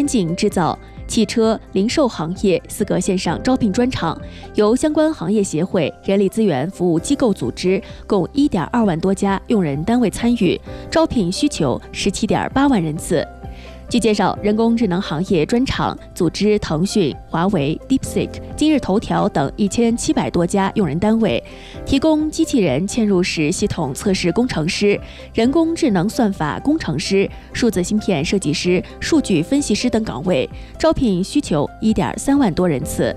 景制造、汽车、零售行业4个线上招聘专场，由相关行业协会、人力资源服务机构组织，共1.2万多家用人单位参与，招聘需求17.8万人次。据介绍，人工智能行业专场组织腾讯、华为、DeepSeek、今日头条等1700多家用人单位，提供机器人嵌入式系统测试工程师、人工智能算法工程师、数字芯片设计师、数据分析师等岗位，招聘需求1.3万多人次。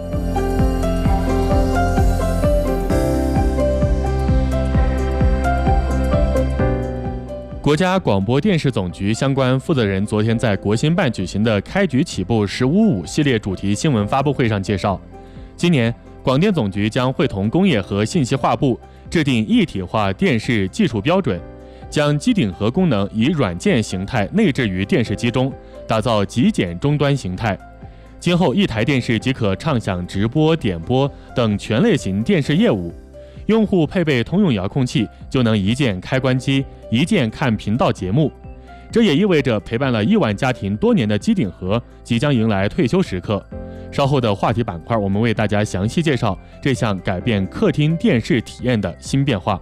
国家广播电视总局相关负责人昨天在国新办举行的开局起步“15.5”系列主题新闻发布会上介绍，今年广电总局将会同工业和信息化部制定一体化电视技术标准，将机顶盒功能以软件形态内置于电视机中，打造极简终端形态。今后一台电视即可畅享直播、点播等全类型电视业务。用户配备通用遥控器，就能一键开关机，一键看频道节目。这也意味着陪伴了亿万家庭多年的机顶盒即将迎来退休时刻。稍后的话题板块，我们为大家详细介绍这项改变客厅电视体验的新变化。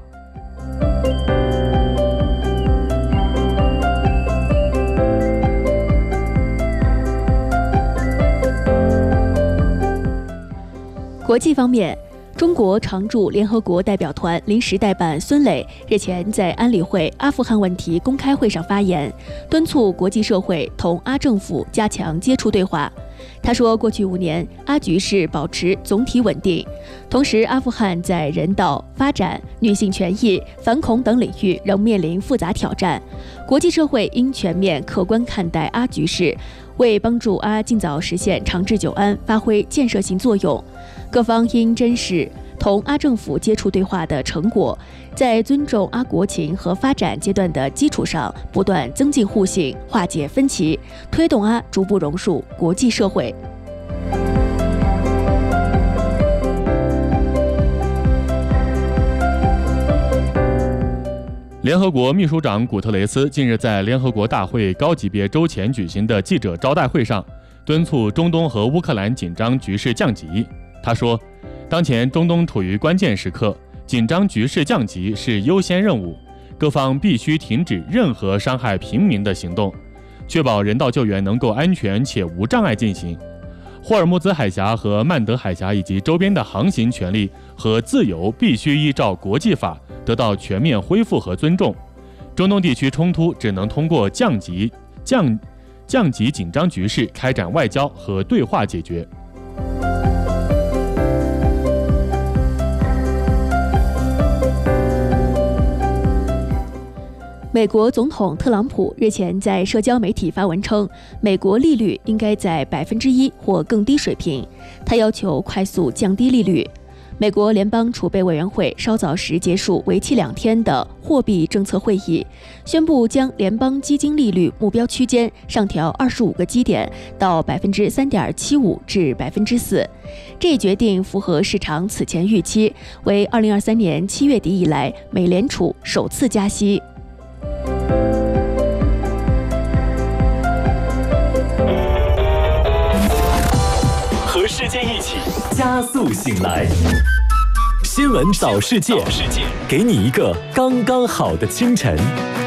国际方面，中国常驻联合国代表团临时代办孙磊日前在安理会阿富汗问题公开会上发言，敦促国际社会同阿政府加强接触对话。他说，过去5年，阿局势保持总体稳定，同时阿富汗在人道、发展、女性权益、反恐等领域仍面临复杂挑战，国际社会应全面客观看待阿局势，为帮助阿尽早实现长治久安发挥建设性作用。各方应珍视同阿政府接触对话的成果，在尊重阿国情和发展阶段的基础上，不断增进互信，化解分歧，推动阿逐步融入国际社会。 联合国秘书长古特雷斯近日在联合国大会高级别周前举行的记者招待会上，敦促中东和乌克兰紧张局势降级。他说，当前中东处于关键时刻，紧张局势降级是优先任务，各方必须停止任何伤害平民的行动，确保人道救援能够安全且无障碍进行。霍尔木兹海峡和曼德海峡以及周边的航行权利和自由必须依照国际法得到全面恢复和尊重。中东地区冲突只能通过降级紧张局势开展外交和对话解决。 美国总统特朗普日前在社交媒体发文称，美国利率应该在1%或更低水平，他要求快速降低利率。美国联邦储备委员会稍早时结束为期2天的货币政策会议，宣布将联邦基金利率目标区间上调25个基点到3.75%至4%。这一决定符合市场此前预期，为2023年7月底以来美联储首次加息。 和世界一起加速醒来，新闻早世界，给你一个刚刚好的清晨。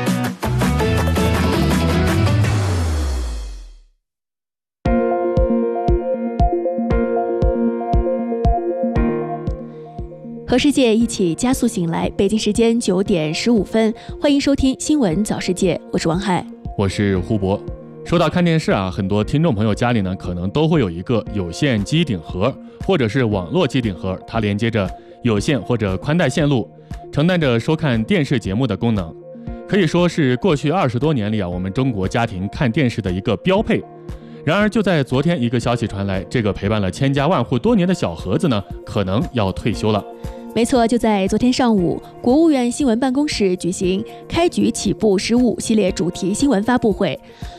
和世界一起加速醒来，北京时间9点15分，欢迎收听新闻早世界，我是王海， 我是胡博。说到看电视啊，很多听众朋友家里呢，可能都会有一个有线机顶盒，或者是网络机顶盒，它连接着有线或者宽带线路，承担着收看电视节目的功能，可以说是过去20多年里啊，我们中国家庭看电视的一个标配。然而就在昨天，一个消息传来，这个陪伴了千家万户多年的小盒子呢，可能要退休了。 没错，就在昨天上午，国务院新闻办公室举行开局起步15系列主题新闻发布会。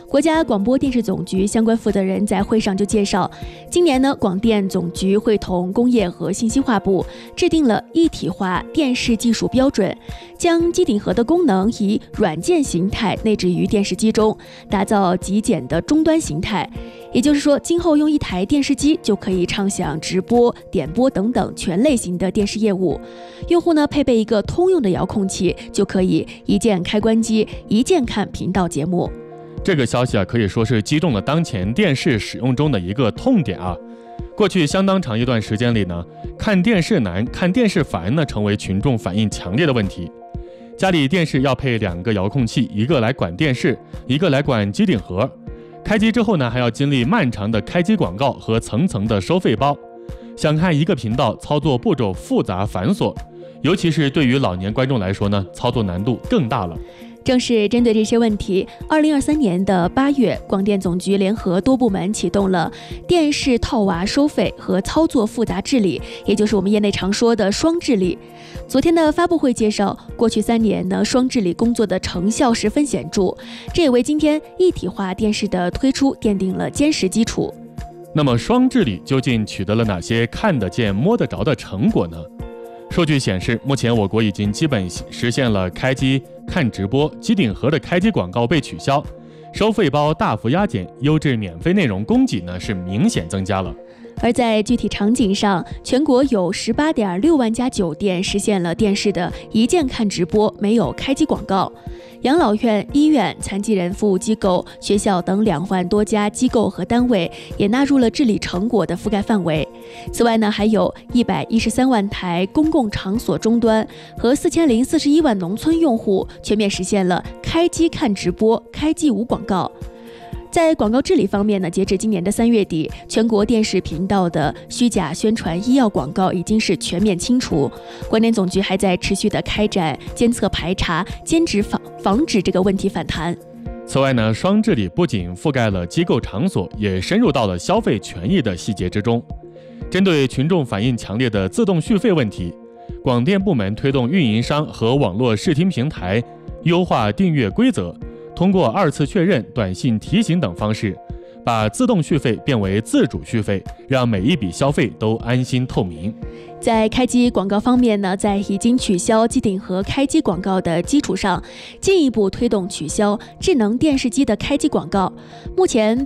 国家广播电视总局相关负责人在会上就介绍，今年呢，广电总局会同工业和信息化部制定了一体化电视技术标准，将机顶盒的功能以软件形态内置于电视机中，打造极简的终端形态。也就是说，今后用一台电视机就可以畅享直播、点播等等全类型的电视业务。用户呢配备一个通用的遥控器，就可以一键开关机、一键看频道节目。 这个消息可以说是击中了当前电视使用中的一个痛点啊。过去相当长一段时间里呢，看电视难、看电视烦呢，成为群众反应强烈的问题。家里电视要配2个遥控器，一个来管电视，一个来管机顶盒。开机之后呢，还要经历漫长的开机广告和层层的收费包。想看一个频道，操作步骤复杂繁琐，尤其是对于老年观众来说呢，操作难度更大了。 正是针对这些问题，2023年的8月，广电总局联合多部门启动了电视套娃收费和操作复杂治理，也就是我们业内常说的双治理。昨天的发布会介绍，过去3年呢，双治理工作的成效十分显著，这也为今天一体化电视的推出奠定了坚实基础。 那么双治理究竟取得了哪些看得见摸得着的成果呢？数据显示，目前我国已经基本实现了开机、看直播、机顶盒的开机广告被取消，收费包大幅压减，优质免费内容供给呢是明显增加了。 而在具体场景上，全国有18.6万家酒店实现了电视的一键看直播，没有开机广告。养老院、医院、残疾人服务机构、学校等2万多家机构和单位也纳入了治理成果的覆盖范围。此外呢，还有113万台公共场所终端和4041万农村用户全面实现了开机看直播、开机无广告。在广告治理方面呢，截至今年的3月底，全国电视频道的虚假宣传医药广告已经是全面清除。广电总局还在持续的开展监测排查，坚持防止这个问题反弹。 此外呢，双治理不仅覆盖了机构场所，也深入到了消费权益的细节之中。针对群众反映强烈的自动续费问题，广电部门推动运营商和网络视听平台优化订阅规则，通过2次确认、短信提醒等方式，把自动续费变为自主续费，让每一笔消费都安心透明。 在开机广告方面呢，在已经取消机顶盒开机广告的基础上，进一步推动取消智能电视机的开机广告。目前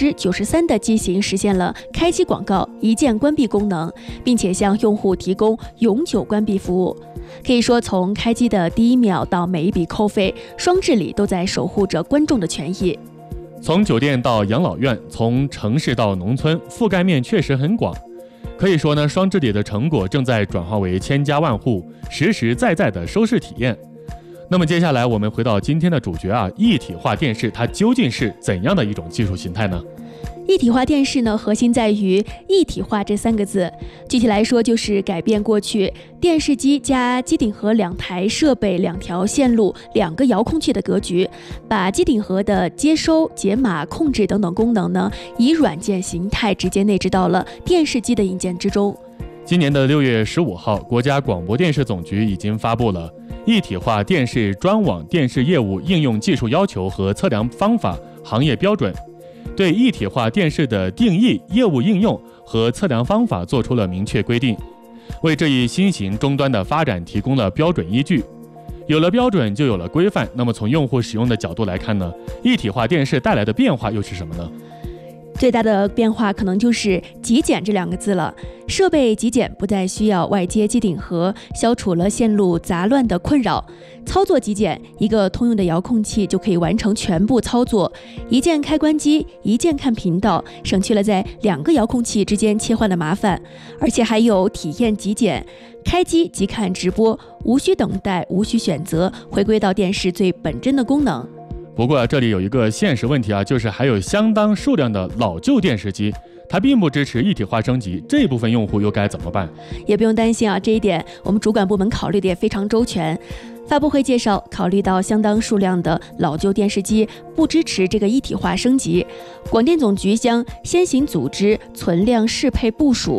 93%的机型实现了开机广告一键关闭功能，并且向用户提供永久关闭服务。可以说，从开机的第1秒到每一笔扣费，双治理都在守护着观众的权益。 从酒店到养老院，从城市到农村，覆盖面确实很广。可以说呢，双治理的成果正在转化为千家万户实实在在的收视体验。那么接下来我们回到今天的主角一体化电视，它究竟是怎样的一种技术形态呢？ 一体化电视呢，核心在于一体化这3个字。具体来说，就是改变过去电视机加机顶盒2台设备、2条线路、2个遥控器的格局，把机顶盒的接收、解码、控制等等功能呢，以软件形态直接内置到了电视机的硬件之中。 今年的6月15号，国家广播电视总局已经发布了一体化电视专网电视业务应用技术要求和测量方法行业标准，对一体化电视的定义、业务应用和测量方法做出了明确规定，为这一新型终端的发展提供了标准依据。有了标准，就有了规范。那么从用户使用的角度来看呢，一体化电视带来的变化又是什么呢？ 最大的变化可能就是极简这2个字了。设备极简，不再需要外接机顶盒，消除了线路杂乱的困扰。操作极简，一个通用的遥控器就可以完成全部操作，一键开关机，一键看频道，省去了在2个遥控器之间切换的麻烦。而且还有体验极简，开机即看直播，无需等待，无需选择，回归到电视最本真的功能。 不过这里有一个现实问题就是还有相当数量的老旧电视机，它并不支持一体化升级，这部分用户又该怎么办？ 也不用担心这一点我们主管部门考虑的也非常周全。发布会介绍，考虑到相当数量的老旧电视机不支持这个一体化升级，广电总局将先行组织存量适配部署。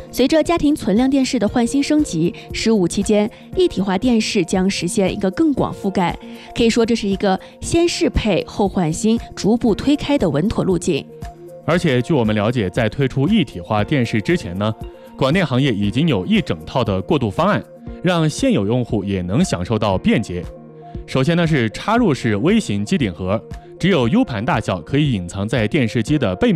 随着家庭存量电视的换新升级，15期间一体化电视将实现一个更广覆盖，可以说这是一个先适配后换新、逐步推开的稳妥路径。 而且据我们了解，在推出一体化电视之前呢，广电行业已经有一整套的过渡方案，让现有用户也能享受到便捷。首先呢是插入式微型机顶盒，只有 U 盘大小可以隐藏在电视机的背面。